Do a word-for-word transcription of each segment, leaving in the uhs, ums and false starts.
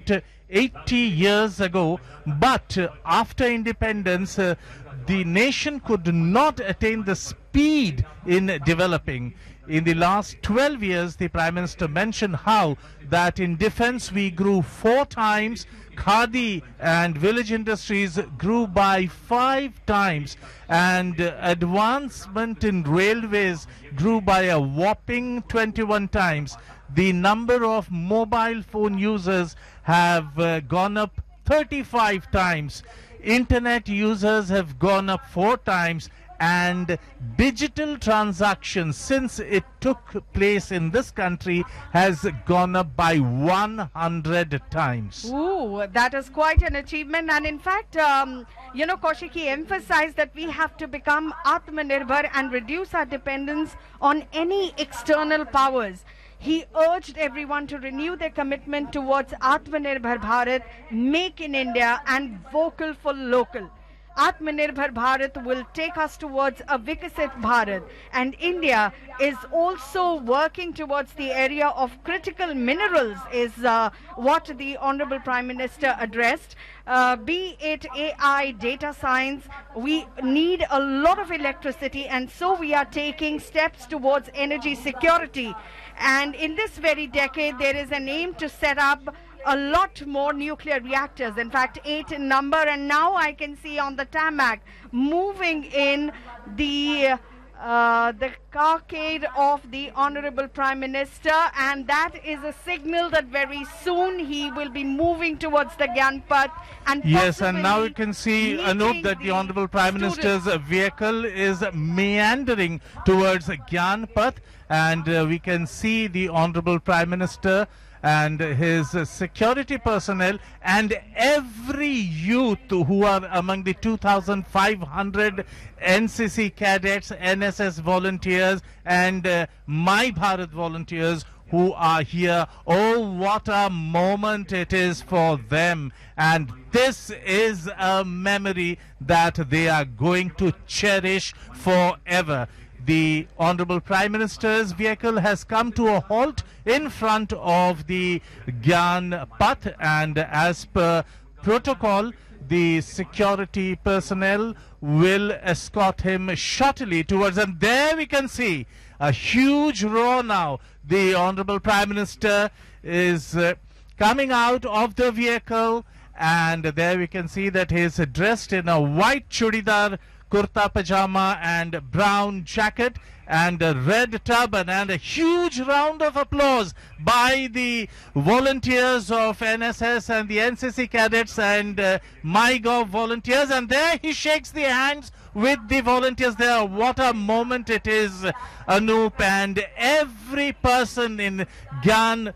about uh, eighty years ago. But uh, after independence, uh, the nation could not attain the speed in developing. In the last twelve years, the Prime Minister mentioned how that in defense we grew four times, khadi and village industries grew by five times, and uh, advancement in railways grew by a whopping twenty-one times. The number of mobile phone users have uh, gone up thirty-five times. Internet users have gone up four times, and digital transactions since it took place in this country has gone up by one hundred times. Ooh, that is quite an achievement. And in fact, um, you know, Kaushik, he emphasized that we have to become Atmanirbhar and reduce our dependence on any external powers. He urged everyone to renew their commitment towards Atmanirbhar Bharat, Make in India and Vocal for Local. Atmanirbhar Bharat will take us towards a Vikasit Bharat, and India is also working towards the area of critical minerals is uh, what the Honorable Prime Minister addressed. Uh, be it A I, data science, we need a lot of electricity, and so we are taking steps towards energy security. And in this very decade, there is an aim to set up a lot more nuclear reactors, in fact eight in number, and now I can see on the tarmac moving in the uh, the carcade of the Honorable Prime Minister, and that is a signal that very soon he will be moving towards the Gyanpath. And yes, and now you can see, Anup, that the, the Honorable Prime Minister's vehicle is meandering towards Gyanpath, and uh, we can see the Honorable Prime Minister and his uh, security personnel and every youth who are among the two thousand five hundred N C C cadets, N S S volunteers and uh, My Bharat volunteers who are here. Oh, what a moment it is for them, and this is a memory that they are going to cherish forever. The Honorable Prime Minister's vehicle has come to a halt in front of the Gyanpath, and as per protocol, the security personnel will escort him shortly towards, and there we can see a huge roar now. The Honorable Prime Minister is uh, coming out of the vehicle, and there we can see that he is dressed in a white chudidar, kurta pajama and brown jacket and a red turban, and a huge round of applause by the volunteers of N S S and the N C C cadets and uh, MyGov volunteers, and there he shakes the hands with the volunteers there. What a moment it is, Anup, and every person in Gyanpath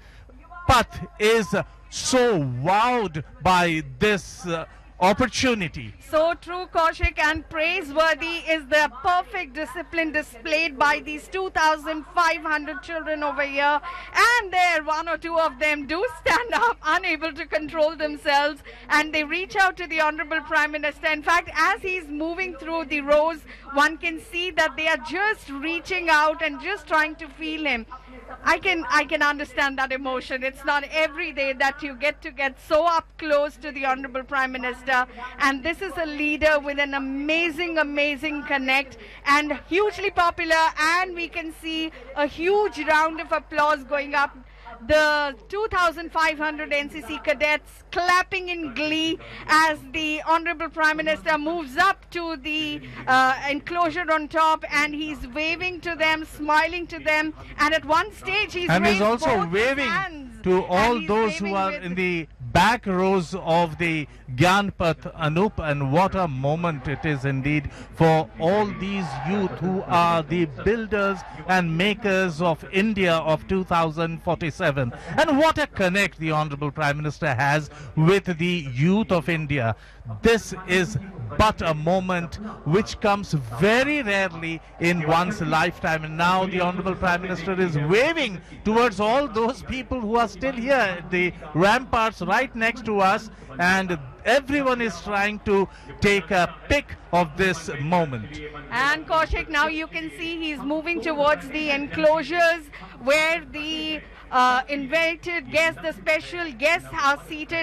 is so wowed by this uh, opportunity. So true, Kaushik, and praiseworthy is the perfect discipline displayed by these two thousand five hundred children over here. And there, one or two of them do stand up, unable to control themselves, and they reach out to the Honorable Prime Minister. In fact, as he's moving through the rows, one can see that they are just reaching out and just trying to feel him. I can I can understand that emotion. It's not every day that you get to get so up close to the Honorable Prime Minister, and this is a leader with an amazing amazing connect and hugely popular, and we can see a huge round of applause going up. The two thousand five hundred N C C cadets clapping in glee as the Honorable Prime Minister moves up to the uh, enclosure on top, and he's waving to them, smiling to them, and at one stage he's and he's raised also both waving hands, to all those who are with in the back rows of the Gyanpath, Anup, and what a moment it is indeed for all these youth who are the builders and makers of India of two thousand forty-seven. And what a connect the Honorable Prime Minister has with the youth of India. This is but a moment which comes very rarely in one's lifetime, and now the Honorable Prime Minister is waving towards all those people who are still here at the ramparts right next to us, and everyone is trying to take a pic of this moment. And Kaushik, now you can see he's moving towards the enclosures where the uh, invited guests, the special guests are seated.